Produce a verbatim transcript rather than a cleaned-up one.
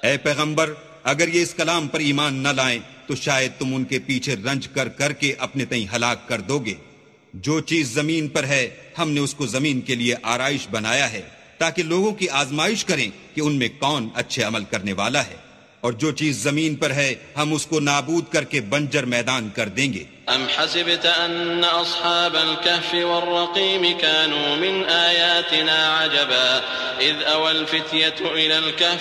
ए पैगंबर, अगर ये इस कलाम पर ईमान न लाएं तो शायद तुम उनके पीछे रंज कर करके अपने तई हलाक कर दोगे। जो चीज जमीन पर है हमने उसको जमीन के लिए आराइश बनाया है ताकि लोगों की आजमाइश करें कि उनमें कौन अच्छे अमल करने वाला है, और जो चीज जमीन पर है हम उसको नाबूद करके बंजर मैदान कर देंगे। अम हसिबत अन्न अस्हाबल कहफ़ि वर्रक़ीम कानू मिन आयातिना अजबा इज़ अवल फ़ित्यतु इलल कहफ़